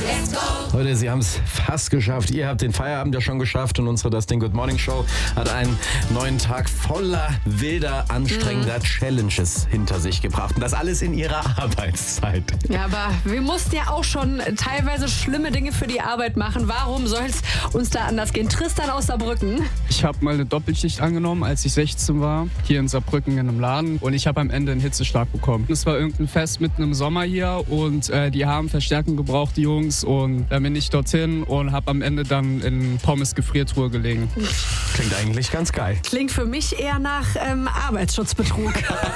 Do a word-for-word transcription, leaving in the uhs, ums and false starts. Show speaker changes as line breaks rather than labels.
Leute, Sie haben es fast geschafft. Ihr habt den Feierabend ja schon geschafft und unsere Das Ding Good Morning Show hat einen neuen Tag voller wilder, anstrengender mhm. Challenges hinter sich gebracht. Und das alles in ihrer Arbeitszeit.
Ja, aber wir mussten ja auch schon teilweise schlimme Dinge für die Arbeit machen. Warum soll es uns da anders gehen? Tristan aus Saarbrücken.
Ich habe mal eine Doppelschicht angenommen, als ich sechzehn war, hier in Saarbrücken in einem Laden. Und ich habe am Ende einen Hitzeschlag bekommen. Es war irgendein Fest mitten im Sommer hier und äh, die haben Verstärkung gebraucht, die Jungs. Und dann bin ich dorthin und habe am Ende dann in Pommes Gefriertruhe gelegen.
Klingt eigentlich ganz geil.
Klingt für mich eher nach ähm, Arbeitsschutzbetrug.